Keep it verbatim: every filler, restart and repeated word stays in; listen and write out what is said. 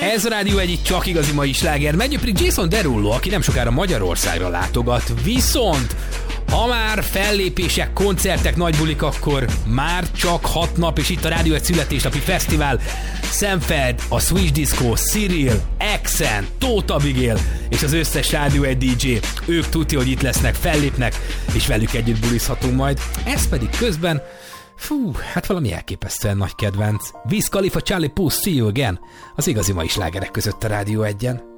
Ez a Rádió egy csak igazi mai sláger. Megy pedig Jason Derulo, aki nem sokára Magyarországra látogat. Viszont ha már fellépések, koncertek, nagybulik, akkor már csak hat nap, és itt a Rádió egy születésnapi fesztivál. Szemfeld, a Switch Disco, Cyril, Exen, Tóth Abigail és az összes Rádió egy dé dzsé. Ők tudja, hogy itt lesznek, fellépnek, és velük együtt bulizhatunk majd. Ez pedig közben, fú, hát valami elképesztően nagy kedvenc. Wiz Khalifa, Charlie Puth, See You Again, az igazi mai slágerek között a Rádió egyen.